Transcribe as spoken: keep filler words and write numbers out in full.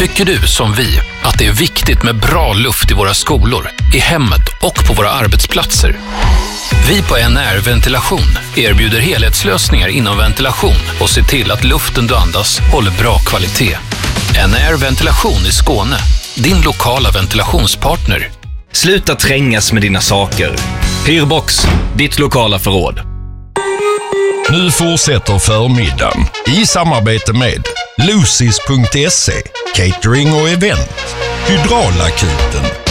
Tycker du som vi att det är viktigt med bra luft i våra skolor, i hemmet och på våra arbetsplatser? Vi på N R Ventilation erbjuder helhetslösningar inom ventilation och ser till att luften du andas håller bra kvalitet. N R Ventilation i Skåne, din lokala ventilationspartner. Sluta trängas med dina saker. Hyrbox, ditt lokala förråd. Nu fortsätter förmiddagen i samarbete med Lucis punkt se, catering och event, Hydraulakuten,